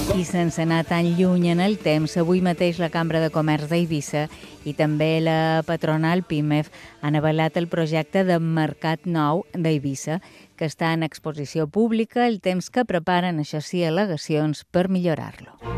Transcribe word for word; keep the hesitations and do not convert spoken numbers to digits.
I sense anar tan lluny en el temps, avui mateix la Cambra de Comerç d'Eivissa i també la patronal Pimef han avalat el projecte de Mercat Nou d'Eivissa, que està en exposició pública, el temps que preparen, això sí, al·legacions per millorar-lo.